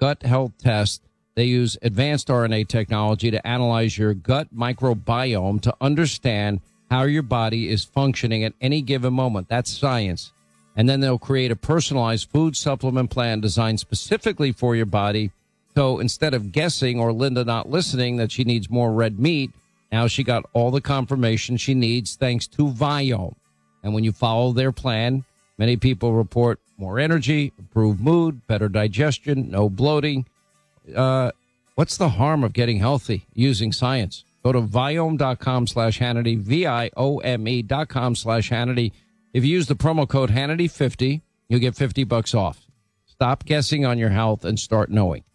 gut health test. They use advanced RNA technology to analyze your gut microbiome to understand how your body is functioning at any given moment. That's science. And then they'll create a personalized food supplement plan designed specifically for your body. So instead of guessing or Linda not listening that she needs more red meat, now she got all the confirmation she needs thanks to Viome. And when you follow their plan, many people report more energy, improved mood, better digestion, no bloating. What's the harm of getting healthy using science? Go to Viome.com/Hannity, Viome.com/Hannity. If you use the promo code Hannity50, you'll get $50 off. Stop guessing on your health and start knowing.